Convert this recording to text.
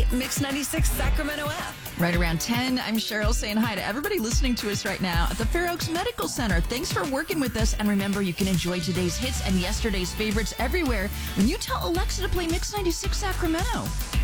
Mix 96 Sacramento app. Right around 10, I'm Cheryl saying hi to everybody listening to us right now at the Fair Oaks Medical Center. Thanks for working with us. And remember, you can enjoy today's hits and yesterday's favorites everywhere when you tell Alexa to play Mix 96 Sacramento.